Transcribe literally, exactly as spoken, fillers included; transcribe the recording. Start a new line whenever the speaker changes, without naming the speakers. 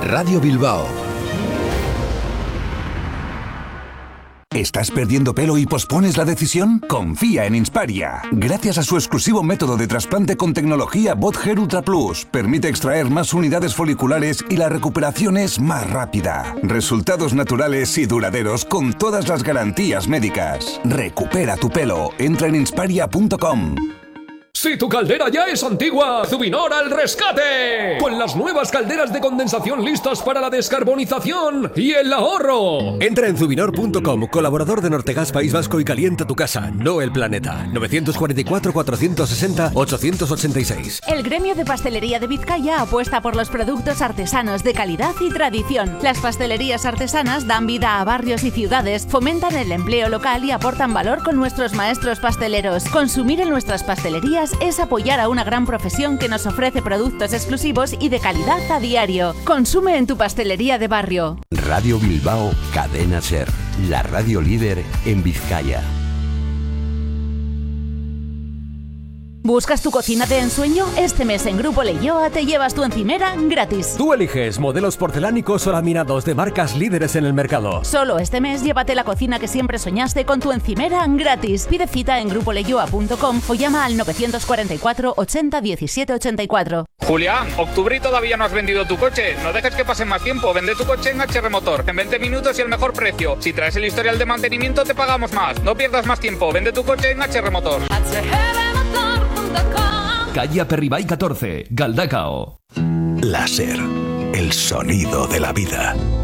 Radio Bilbao.
¿Estás perdiendo pelo y pospones la decisión? Confía en Insparia. Gracias a su exclusivo método de trasplante con tecnología Bot Hair Ultra Plus, permite extraer más unidades foliculares y la recuperación es más rápida. Resultados naturales y duraderos con todas las garantías médicas. Recupera tu pelo. Entra en insparia punto com.
Si tu caldera ya es antigua, Zubinor al rescate. Con las nuevas calderas de condensación listas para la descarbonización y el ahorro.
Entra en zubinor punto com, colaborador de Nortegas País Vasco, y calienta tu casa, no el planeta. novecientos cuarenta y cuatro, cuatrocientos sesenta, ochocientos ochenta y seis.
El gremio de pastelería de Vizcaya apuesta por los productos artesanos de calidad y tradición. Las pastelerías artesanas dan vida a barrios y ciudades, fomentan el empleo local y aportan valor con nuestros maestros pasteleros. Consumir en nuestras pastelerías es apoyar a una gran profesión que nos ofrece productos exclusivos y de calidad a diario. Consume en tu pastelería de barrio.
Radio Bilbao, Cadena Ser, la radio líder en Vizcaya.
¿Buscas tu cocina de ensueño? Este mes en Grupo Leioa te llevas tu encimera gratis.
Tú eliges modelos porcelánicos o laminados de marcas líderes en el mercado.
Solo este mes llévate la cocina que siempre soñaste con tu encimera gratis. Pide cita en grupo leioa punto com o llama al novecientos cuarenta y cuatro, ochenta, diecisiete ochenta y cuatro.
Julián, octubre y todavía no has vendido tu coche. No dejes que pase más tiempo. Vende tu coche en H R Motor. En veinte minutos y el mejor precio. Si traes el historial de mantenimiento te pagamos más. No pierdas más tiempo. Vende tu coche en H R Motor.
Calle Aperribay catorce, Galdacao.
Láser, el sonido de la vida.